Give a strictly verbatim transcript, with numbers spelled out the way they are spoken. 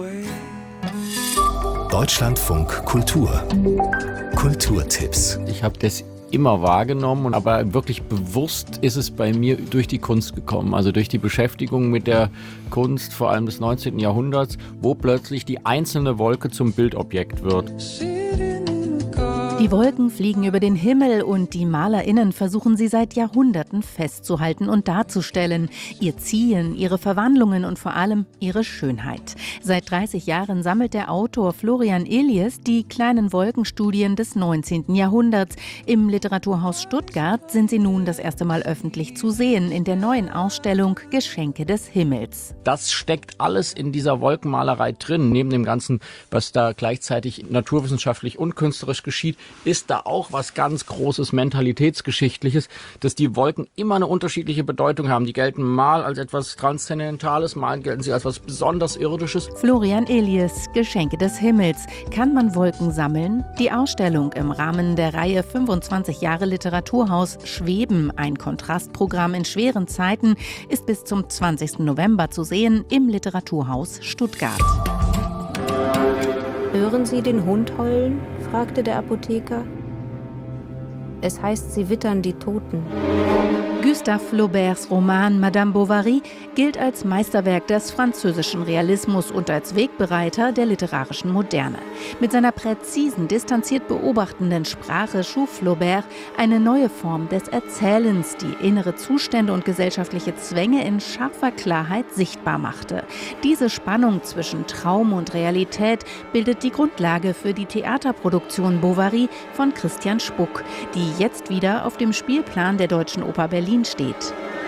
Deutschlandfunk Kultur. Kulturtipps. Ich habe das immer wahrgenommen, aber wirklich bewusst ist es bei mir durch die Kunst gekommen, also durch die Beschäftigung mit der Kunst, vor allem des neunzehnten Jahrhunderts, wo plötzlich die einzelne Wolke zum Bildobjekt wird. Die Wolken fliegen über den Himmel und die MalerInnen versuchen sie seit Jahrhunderten festzuhalten und darzustellen. Ihr Ziehen, ihre Verwandlungen und vor allem ihre Schönheit. Seit dreißig Jahren sammelt der Autor Florian Illies die kleinen Wolkenstudien des neunzehnten Jahrhunderts. Im Literaturhaus Stuttgart sind sie nun das erste Mal öffentlich zu sehen in der neuen Ausstellung Geschenke des Himmels. Das steckt alles in dieser Wolkenmalerei drin. Neben dem Ganzen, was da gleichzeitig naturwissenschaftlich und künstlerisch geschieht, ist da auch was ganz Großes Mentalitätsgeschichtliches, dass die Wolken immer eine unterschiedliche Bedeutung haben. Die gelten mal als etwas Transzendentales, mal gelten sie als etwas besonders Irdisches. Florian Illies, Geschenke des Himmels. Kann man Wolken sammeln? Die Ausstellung im Rahmen der Reihe fünfundzwanzig Jahre Literaturhaus Schweben, ein Kontrastprogramm in schweren Zeiten, ist bis zum zwanzigsten November zu sehen im Literaturhaus Stuttgart. »Hören Sie den Hund heulen?« fragte der Apotheker. »Es heißt, sie wittern die Toten.« Gustave Flauberts Roman Madame Bovary gilt als Meisterwerk des französischen Realismus und als Wegbereiter der literarischen Moderne. Mit seiner präzisen, distanziert beobachtenden Sprache schuf Flaubert eine neue Form des Erzählens, die innere Zustände und gesellschaftliche Zwänge in scharfer Klarheit sichtbar machte. Diese Spannung zwischen Traum und Realität bildet die Grundlage für die Theaterproduktion Bovary von Christian Spuck, die jetzt wieder auf dem Spielplan der Deutschen Oper Berlin steht.